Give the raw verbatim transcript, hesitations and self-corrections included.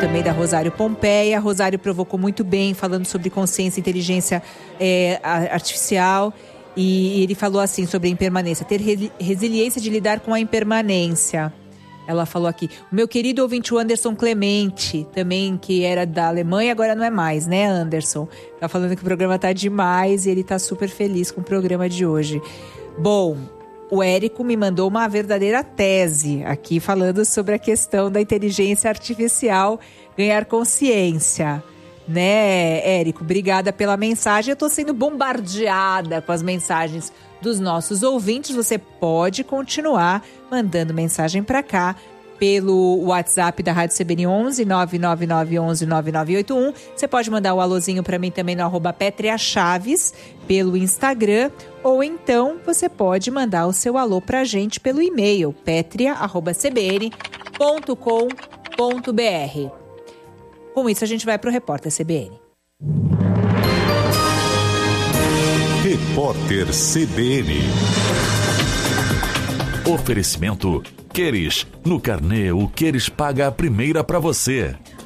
também da Rosário Pompeia. Rosário provocou muito bem, falando sobre consciência e inteligência é, artificial. E ele falou assim sobre a impermanência, ter re- resiliência de lidar com a impermanência. Ela falou aqui, o meu querido ouvinte, o Anderson Clemente, também que era da Alemanha, agora não é mais, né, Anderson? Tá falando que o programa tá demais e ele tá super feliz com o programa de hoje. Bom, o Érico me mandou uma verdadeira tese aqui, falando sobre a questão da inteligência artificial ganhar consciência. Né, Érico? Obrigada pela mensagem. Eu tô sendo bombardeada com as mensagens dos nossos ouvintes. Você pode continuar mandando mensagem para cá pelo WhatsApp da Rádio C B N onze, nove nove nove onze nove nove oito um. Você pode mandar o alôzinho para mim também no arroba Pétria Chaves pelo Instagram. Ou então você pode mandar o seu alô pra gente pelo e-mail pétria arroba c b n ponto com ponto b r. Com isso, a gente vai para o Repórter C B N. Repórter C B N. Oferecimento Queres. No carnê, o Queres paga a primeira para você.